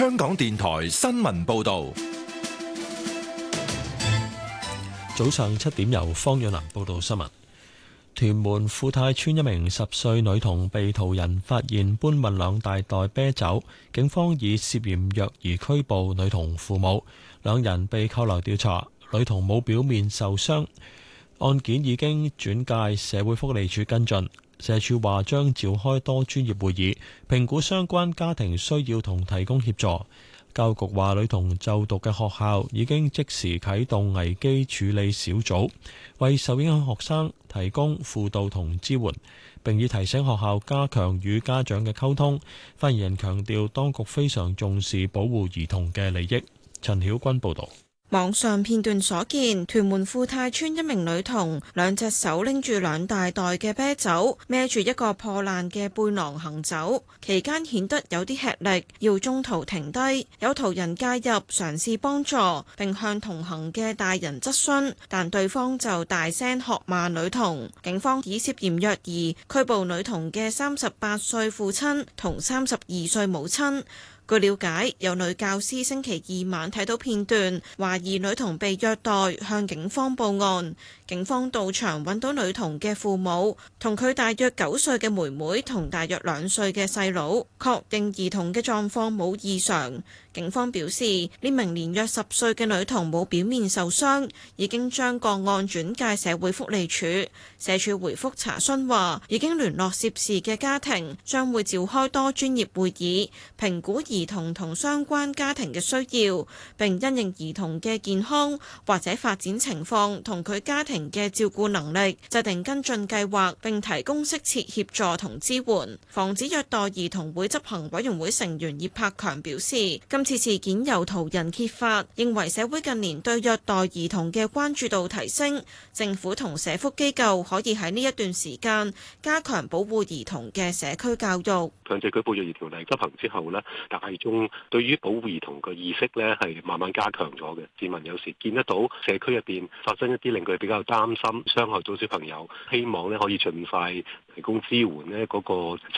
香港電台新聞報道。 早上7點，由方遠南報道新聞。屯門富泰村一名10歲女童被途人發現搬運2大袋啤酒，警方以涉嫌虐兒拘捕女童父母，2人被扣留調查。女童冇表面受傷，案件已經轉介社會福利署跟進。社署話將召開多專業會議，評估相關家庭需要同提供協助。教育局話女童就讀嘅學校已經即時啟動危機處理小組，為受影響學生提供輔導同支援，並已提醒學校加強與家長嘅溝通。發言人強調，當局非常重視保護兒童嘅利益。陳曉君報導。 網上片段所見，屯門富泰村一名女童2隻手拎住2大袋嘅啤酒，孭住一個破爛嘅背囊行走，期間顯得有啲吃力，要中途停低。有途人介入嘗試幫助，並向同行嘅大人質詢，但對方就大聲喝罵女童。警方以涉嫌虐兒拘捕女童嘅38歲父親同32歲母親。據了解，有女教師星期2晚睇到片段，懷疑女童被虐待，向警方報案。警方到場揾到女童嘅父母，同佢大約9歲嘅妹妹同大約2歲嘅細佬，確認兒童嘅狀況冇異常。警方表示，呢名年約10歲嘅女童冇表面受傷，已經將個案轉介社會福利署。社署回覆查詢話，已經聯絡涉事嘅家庭，將會召開多專業會議，評估兒童同相關家庭嘅需要，並因應兒童嘅健康或者發展情況同佢家庭嘅照顧能力，制定跟進計劃，並提供適切協助同支援。防止虐待兒童會執行委員會成員葉柏強表示，今次事件由途人揭發，認為社會近年對虐待兒童嘅關注度提升，政府同社福機構可以喺呢一段時間加強保護兒童嘅社區教育。 強制舉報虐兒條例執行之後呢，大眾對於保護兒童嘅意識呢係慢慢加強咗嘅。市民有時見得到社區入邊發生一啲令佢比較擔心、傷害到小朋友，希望呢可以盡快提供支援呢嗰個